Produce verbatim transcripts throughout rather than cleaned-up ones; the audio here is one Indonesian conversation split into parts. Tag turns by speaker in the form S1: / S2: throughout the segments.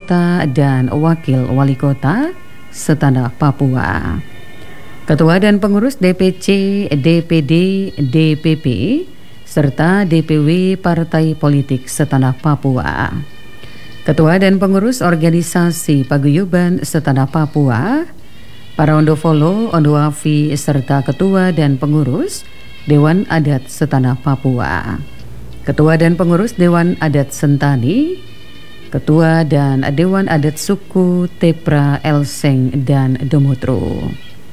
S1: kota dan wakil wali kota setanah Papua. Ketua dan pengurus D P C, D P D, D P P, serta D P W Partai Politik setanah Papua. Ketua dan pengurus organisasi paguyuban setanah Papua, para ondofolo, ondoafi, serta ketua dan pengurus Dewan Adat setanah Papua. Ketua dan pengurus Dewan Adat Sentani, Ketua dan Dewan Adat Suku Tepra, Elseng, dan Domutro.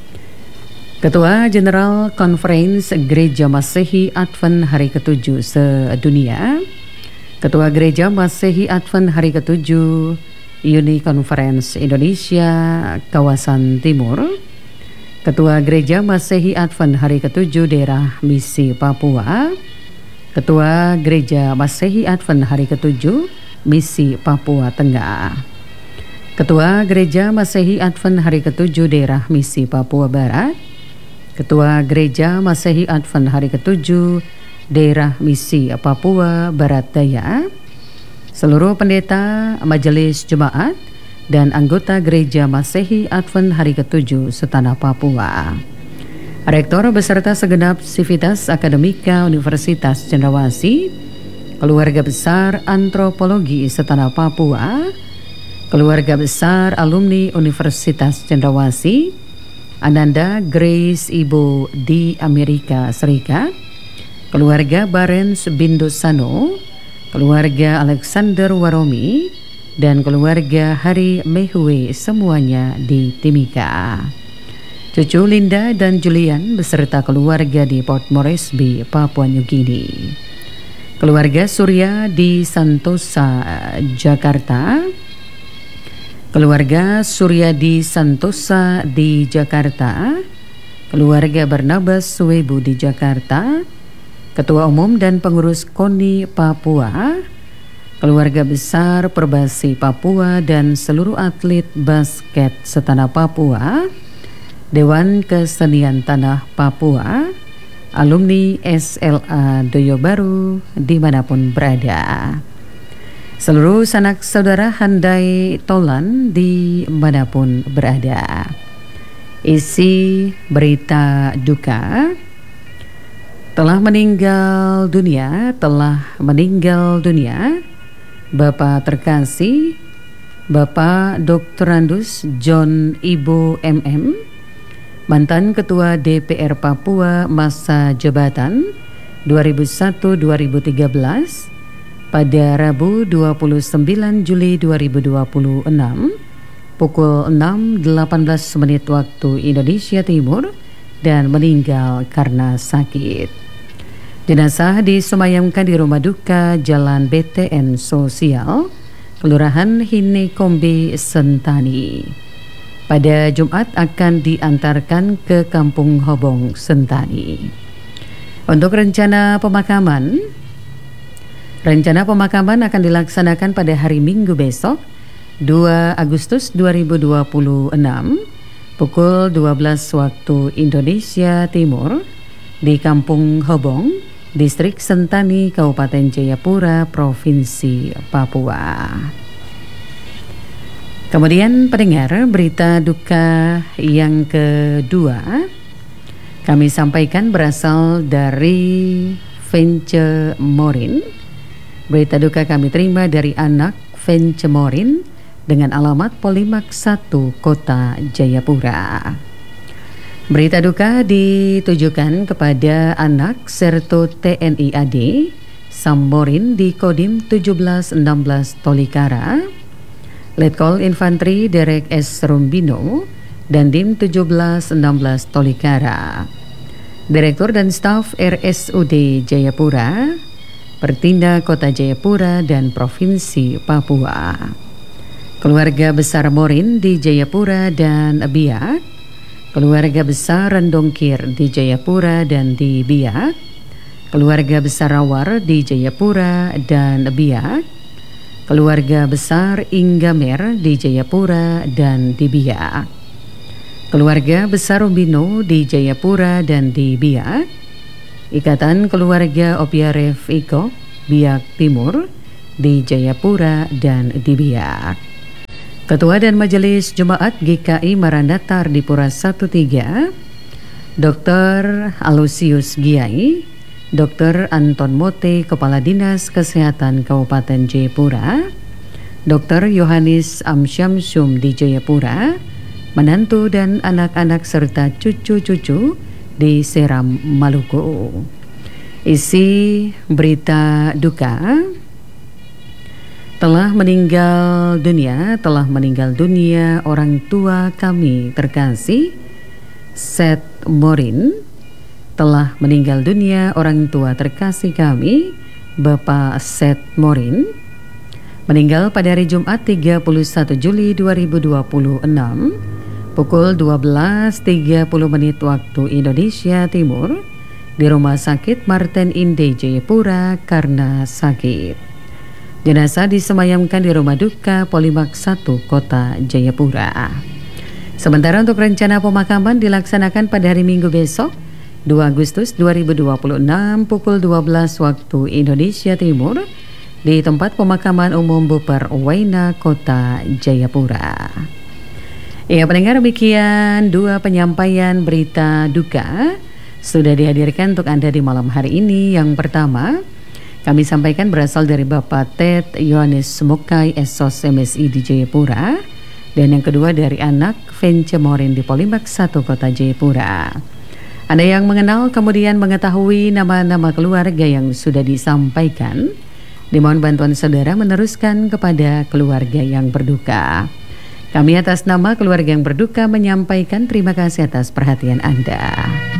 S1: Ketua General Conference Gereja Masehi Advent Hari ketujuh sedunia, Ketua Gereja Masehi Advent Hari ketujuh Uni Conference Indonesia Kawasan Timur, Ketua Gereja Masehi Advent Hari ketujuh Daerah Misi Papua, Ketua Gereja Masehi Advent Hari ketujuh Misi Papua Tengah, Ketua Gereja Masehi Advent Hari ketujuh Daerah Misi Papua Barat, Ketua Gereja Masehi Advent Hari ketujuh Daerah Misi Papua Barat Daya, seluruh pendeta, majelis jemaat, dan anggota Gereja Masehi Advent Hari ketujuh setanah Papua, Rektor beserta segenap sivitas akademika Universitas Cendrawasih, keluarga besar antropologi setanah Papua, keluarga besar alumni Universitas Cendrawasih, Ananda Grace Ibu di Amerika Serikat, keluarga Barens Bindosano, keluarga Alexander Waromi, dan keluarga Hari Mehue semuanya di Timika. Cucu Linda dan Julian beserta keluarga di Port Moresby, Papua New Guinea. Keluarga Surya di Santosa, Jakarta. Keluarga Surya di Santosa di Jakarta. Keluarga Barnabas Suwebu di Jakarta. Ketua Umum dan Pengurus KONI Papua, keluarga besar Perbasi Papua dan seluruh atlet basket setanah Papua, Dewan Kesenian Tanah Papua, alumni S L A Doyo Baru dimanapun berada. Seluruh sanak saudara handai tolan dimanapun berada. Isi berita duka: telah meninggal dunia, telah meninggal dunia Bapak terkasih Bapak Doktor Andus John Ibo M M, mantan Ketua D P R Papua masa jabatan dua ribu satu sampai dua ribu tiga belas pada Rabu dua puluh sembilan Juli dua ribu dua puluh enam pukul enam delapan belas menit waktu Indonesia Timur dan meninggal karena sakit. Jenazah disemayamkan di rumah duka Jalan B T N Sosial, Kelurahan Hinekombe, Sentani. Pada Jumat akan diantarkan ke Kampung Hobong, Sentani. Untuk rencana pemakaman, rencana pemakaman akan dilaksanakan pada hari Minggu besok, dua Agustus dua ribu dua puluh enam, pukul dua belas waktu Indonesia Timur di Kampung Hobong, Distrik Sentani, Kabupaten Jayapura, Provinsi Papua. Kemudian pendengar, berita duka yang kedua kami sampaikan berasal dari Vence Morin. Berita duka kami terima dari anak Vence Morin dengan alamat Polimak satu, Kota Jayapura. Berita duka ditujukan kepada anak Serto T N I A D Sammorin di Kodim tujuh belas enam belas Tolikara, Letkol Infanteri Derek S. Rumbino, dan Dim tujuh belas enam belas Tolikara, Direktur dan Staf R S U D Jayapura, Pertinda Kota Jayapura dan Provinsi Papua, keluarga besar Morin di Jayapura dan Biak, keluarga besar Rendongkir di Jayapura dan di Biak, keluarga besar Rawar di Jayapura dan Biak, keluarga besar Inggamer di Jayapura dan di Biak, keluarga besar Rumbino di Jayapura dan di Biak, Ikatan Keluarga Opiaref Iko Biak Timur di Jayapura dan di Biak. Ketua dan Majelis Jemaat G K I Maranatha Ardipura satu tiga, Doktor Alusius Giai, Doktor Anton Mote, Kepala Dinas Kesehatan Kabupaten Jayapura, Doktor Yohanes Amsyamsum di Jayapura, menantu dan anak-anak serta cucu-cucu di Seram, Maluku. Isi berita duka: telah meninggal dunia, telah meninggal dunia orang tua kami terkasih, Seth Morin. Telah meninggal dunia orang tua terkasih kami, Bapak Seth Morin. Meninggal pada hari Jumat tiga puluh satu Juli dua ribu dua puluh enam, pukul dua belas tiga puluh menit waktu Indonesia Timur, di Rumah Sakit Martin Inde Jayapura karena sakit. Jenazah disemayamkan di Rumah Duka Polimak satu, Kota Jayapura. Sementara untuk rencana pemakaman dilaksanakan pada hari Minggu besok, dua Agustus dua ribu dua puluh enam, pukul dua belas waktu Indonesia Timur, di tempat pemakaman umum Buper Waina, Kota Jayapura. Ya, pendengar, demikian dua penyampaian berita duka sudah dihadirkan untuk Anda di malam hari ini. Yang pertama, kami sampaikan berasal dari Bapak Ted Yohanes Mokai, S O S M S I di Jayapura. Dan yang kedua dari anak Vence Morin di Polimak satu, Kota Jayapura. Anda yang mengenal kemudian mengetahui nama-nama keluarga yang sudah disampaikan, dimohon bantuan saudara meneruskan kepada keluarga yang berduka. Kami atas nama keluarga yang berduka menyampaikan terima kasih atas perhatian Anda.